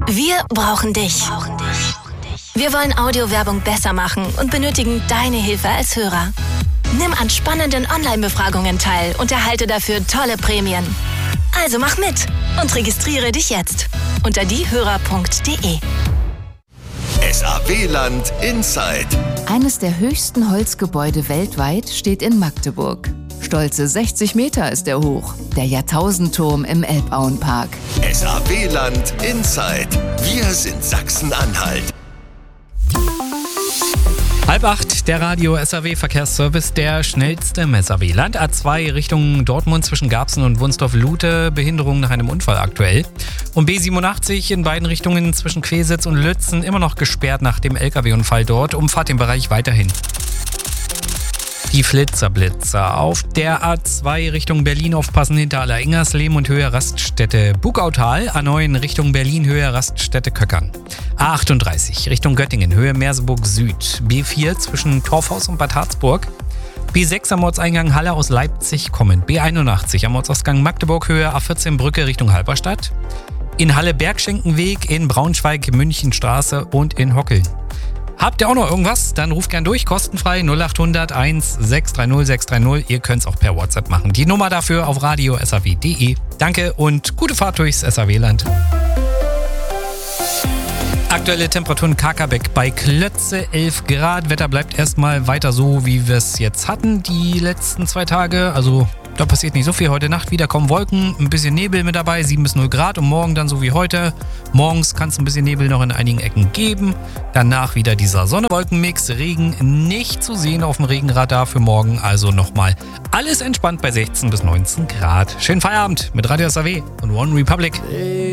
Wir brauchen dich. Wir wollen Audiowerbung besser machen und benötigen deine Hilfe als Hörer. Nimm an spannenden Online-Befragungen teil und erhalte dafür tolle Prämien. Also mach mit und registriere dich jetzt unter diehörer.de. SAW-Land Inside. Eines der höchsten Holzgebäude weltweit steht in Magdeburg. Stolze 60 Meter ist er hoch, der Jahrtausendturm im Elbauenpark. SAW-Land Inside. Wir sind Sachsen-Anhalt. 7:30, der Radio SAW-Verkehrsservice, der schnellste im SAW-Land. A2 Richtung Dortmund zwischen Garbsen und Wunsdorf-Lute, Behinderung nach einem Unfall aktuell. Und B87 in beiden Richtungen zwischen Quesitz und Lützen immer noch gesperrt nach dem LKW-Unfall dort. Umfahrt den Bereich weiterhin. Die Flitzer auf der A2 Richtung Berlin aufpassen hinter Aller-Ingersleben und Höhe Raststätte Bugautal. A9 Richtung Berlin Höhe Raststätte Köckern. A38 Richtung Göttingen Höhe Merseburg Süd. B4 zwischen Torfhaus und Bad Harzburg. B6 am Ortseingang Halle aus Leipzig kommend. B81 am Ortsausgang Magdeburg Höhe A14 Brücke Richtung Halberstadt. In Halle Bergschenkenweg, in Braunschweig Münchenstraße und in Hockeln. Habt ihr auch noch irgendwas? Dann ruft gern durch, kostenfrei 0800 1 630 630. Ihr könnt es auch per WhatsApp machen. Die Nummer dafür auf radio.saw.de. Danke und gute Fahrt durchs SAW-Land. Aktuelle Temperaturen Karkabeck bei Klötze 11 Grad. Wetter bleibt erstmal weiter so, wie wir es jetzt hatten die letzten 2 Tage. Also da passiert nicht so viel. Heute Nacht wieder kommen Wolken, ein bisschen Nebel mit dabei, 7 bis 0 Grad. Und morgen dann so wie heute. Morgens kann es ein bisschen Nebel noch in einigen Ecken geben. Danach wieder dieser Sonne-Wolken-Mix. Regen nicht zu sehen auf dem Regenradar für morgen. Also nochmal alles entspannt bei 16 bis 19 Grad. Schönen Feierabend mit Radio SAW und One Republic.